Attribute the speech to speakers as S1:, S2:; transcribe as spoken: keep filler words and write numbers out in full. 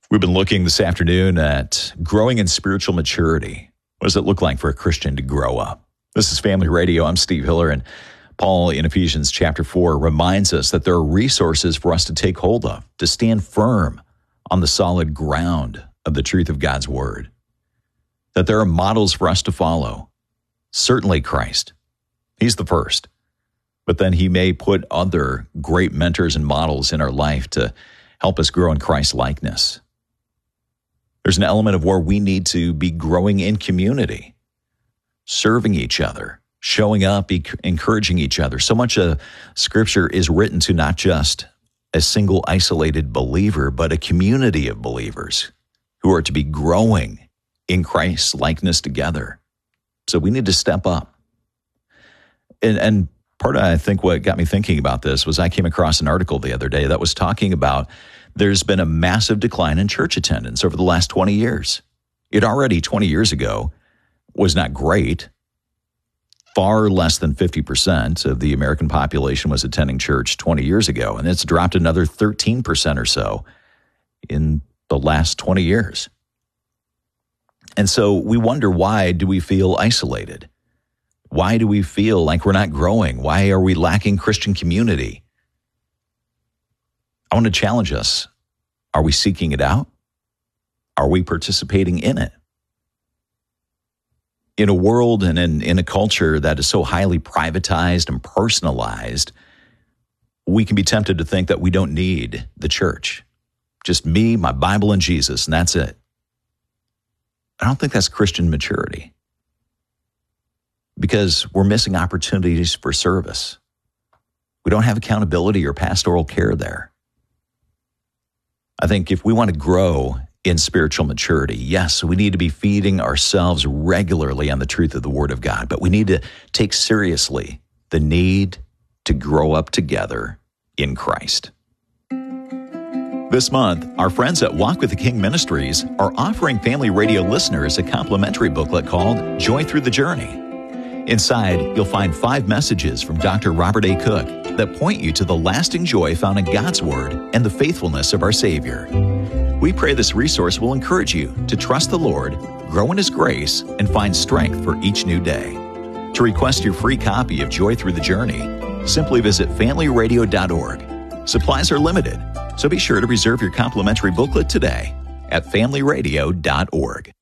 S1: We've been looking this afternoon at growing in spiritual maturity. What does it look like for a Christian to grow up? This is Family Radio. I'm Steve Hiller, and Paul in Ephesians chapter four reminds us that there are resources for us to take hold of, to stand firm on the solid ground of the truth of God's Word. That there are models for us to follow. Certainly Christ. He's the first. But then He may put other great mentors and models in our life to help us grow in Christ's likeness. There's an element of where we need to be growing in community, serving each other, showing up, encouraging each other. So much of Scripture is written to not just a single isolated believer, but a community of believers who are to be growing in Christ's likeness together. So we need to step up. And, and part of, I think, what got me thinking about this was I came across an article the other day that was talking about there's been a massive decline in church attendance over the last twenty years. It already twenty years ago was not great. Far less than fifty percent of the American population was attending church twenty years ago, and it's dropped another thirteen percent or so in the last twenty years. And so we wonder, why do we feel isolated? Why do we feel like we're not growing? Why are we lacking Christian community? I want to challenge us. Are we seeking it out? Are we participating in it? In a world and in, in a culture that is so highly privatized and personalized, we can be tempted to think that we don't need the church. Just me, my Bible, and Jesus, and that's it. I don't think that's Christian maturity, because we're missing opportunities for service. We don't have accountability or pastoral care there. I think if we want to grow in spiritual maturity, yes, we need to be feeding ourselves regularly on the truth of the Word of God, but we need to take seriously the need to grow up together in Christ. This month, our friends at Walk with the King Ministries are offering Family Radio listeners a complimentary booklet called Joy Through the Journey. Inside, you'll find five messages from Doctor Robert A. Cook that point you to the lasting joy found in God's Word and the faithfulness of our Savior. We pray this resource will encourage you to trust the Lord, grow in His grace, and find strength for each new day. To request your free copy of Joy Through the Journey, simply visit family radio dot org. Supplies are limited, so be sure to reserve your complimentary booklet today at family radio dot org.